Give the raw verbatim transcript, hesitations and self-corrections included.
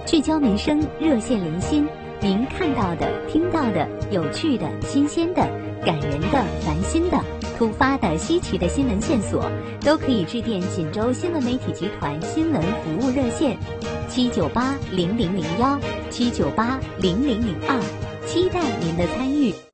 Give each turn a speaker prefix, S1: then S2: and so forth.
S1: 聚焦民生，热线连心，您看到的、听到的、有趣的、新鲜的、感人的、烦心的、突发的、稀奇的新闻线索，都可以致电锦州新闻媒体集团新闻服务热线七九八零零零幺七九八零零零二，期待您的参与。